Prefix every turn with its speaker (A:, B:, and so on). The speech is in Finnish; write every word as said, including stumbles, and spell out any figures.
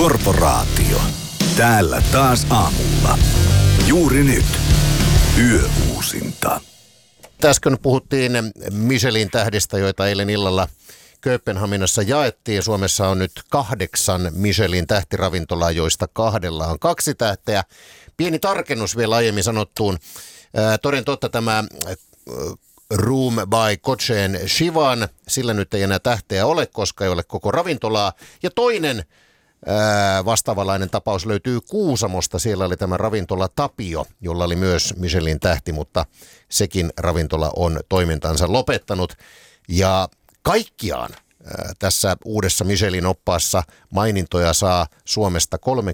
A: Korporaatio. Täällä taas aamulla. Juuri nyt. Yöuusinta.
B: Äsken puhuttiin Michelin tähdistä, joita eilen illalla Kööpenhaminassa jaettiin. Suomessa on nyt kahdeksan Michelin tähtiravintolaa, joista kahdella on kaksi tähteä. Pieni tarkennus vielä aiemmin sanottuun. Ää, toden totta tämä ää, Room by Cochin Shivan, sillä nyt ei enää tähteä ole, koska ei ole koko ravintolaa. Ja toinen ää, vastaavanlainen tapaus löytyy Kuusamosta. Siellä oli tämä ravintola Tapio, jolla oli myös Michelin tähti, mutta sekin ravintola on toimintansa lopettanut. Ja kaikkiaan ää, tässä uudessa Michelin oppaassa mainintoja saa Suomesta